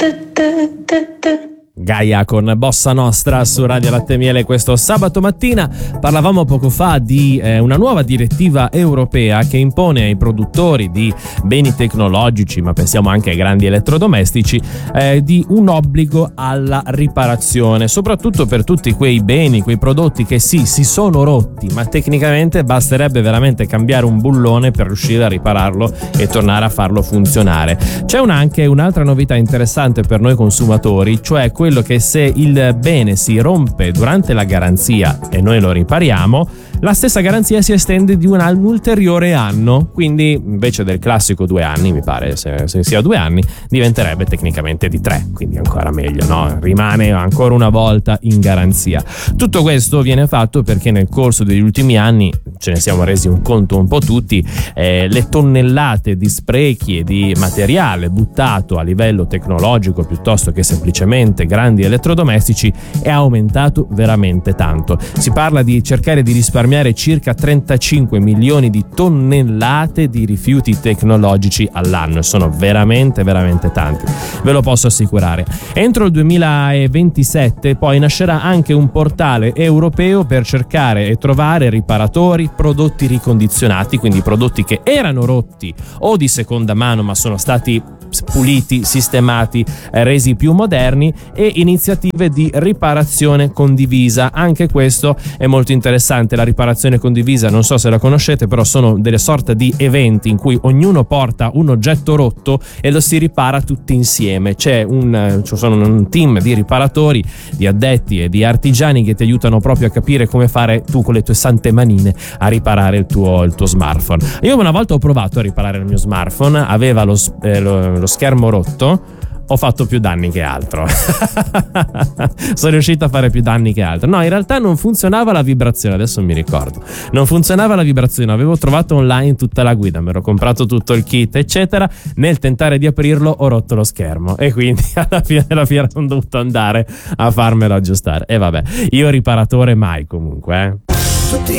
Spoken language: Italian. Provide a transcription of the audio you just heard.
Gaia con Bossa Nostra su Radio Latte e Miele questo sabato mattina. Parlavamo poco fa di una nuova direttiva europea che impone ai produttori di beni tecnologici, ma pensiamo anche ai grandi elettrodomestici, di un obbligo alla riparazione, soprattutto per tutti quei beni, quei prodotti che sì, si sono rotti, ma tecnicamente basterebbe veramente cambiare un bullone per riuscire a ripararlo e tornare a farlo funzionare. C'è anche un'altra novità interessante per noi consumatori, cioè quello che se il bene si rompe durante la garanzia e noi lo ripariamo, la stessa garanzia si estende di un ulteriore anno, quindi invece del classico 2 anni, mi pare se sia 2 anni, diventerebbe tecnicamente di 3, quindi ancora meglio, no? Rimane ancora una volta in garanzia. Tutto questo viene fatto perché nel corso degli ultimi anni ce ne siamo resi un conto un po' tutti, le tonnellate di sprechi e di materiale buttato a livello tecnologico piuttosto che semplicemente grandi elettrodomestici è aumentato veramente tanto. Si parla di cercare di risparmiare circa 35 milioni di tonnellate di rifiuti tecnologici all'anno, e sono veramente tanti, ve lo posso assicurare. Entro il 2027 poi nascerà anche un portale europeo per cercare e trovare riparatori, prodotti ricondizionati, quindi prodotti che erano rotti o di seconda mano ma sono stati puliti, sistemati, resi più moderni, e iniziative di riparazione condivisa. Anche questo è molto interessante. La riparazione condivisa, non so se la conoscete, però sono delle sorte di eventi in cui ognuno porta un oggetto rotto e lo si ripara tutti insieme. Ci sono un team di riparatori, di addetti e di artigiani che ti aiutano proprio a capire come fare tu con le tue sante manine a riparare il tuo smartphone. Io una volta ho provato a riparare il mio smartphone, aveva lo schermo rotto, ho fatto più danni che altro. Sono riuscito a fare più danni che altro. No, in realtà non funzionava la vibrazione, adesso mi ricordo. Non funzionava la vibrazione, avevo trovato online tutta la guida, mi ero comprato tutto il kit, eccetera. Nel tentare di aprirlo ho rotto lo schermo e quindi alla fine della fiera sono dovuto andare a farmelo aggiustare. E vabbè, io riparatore mai comunque,